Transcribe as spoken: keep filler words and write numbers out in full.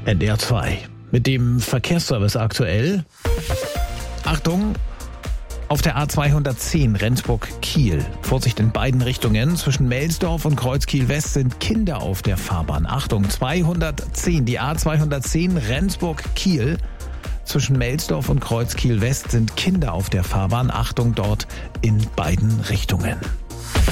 N D R zwei. Mit dem Verkehrsservice aktuell. Achtung! Auf der A zweihundertzehn Rendsburg-Kiel. Vorsicht in beiden Richtungen. Zwischen Melsdorf und Kreuzkiel-West sind Kinder auf der Fahrbahn. Achtung, zweihundertzehn, die A zweihundertzehn Rendsburg-Kiel. Zwischen Melsdorf und Kreuzkiel-West sind Kinder auf der Fahrbahn. Achtung dort in beiden Richtungen.